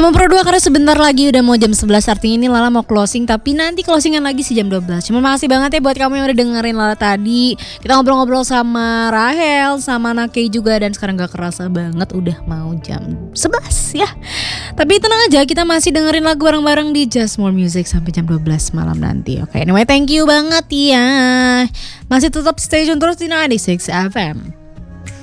Sama Pro 2 karena sebentar lagi udah mau jam 11, artinya ini Lala mau closing, tapi nanti closingan lagi sih jam 12. Cuma makasih banget ya buat kamu yang udah dengerin Lala tadi. Kita ngobrol-ngobrol sama Rahel, sama Nakei juga, dan sekarang gak kerasa banget udah mau jam 11 ya. Tapi tenang aja, kita masih dengerin lagu bareng-bareng di Just More Music sampai jam 12 malam nanti. Oke, anyway, thank you banget ya. Masih tetap stay tune terus di 96 FM.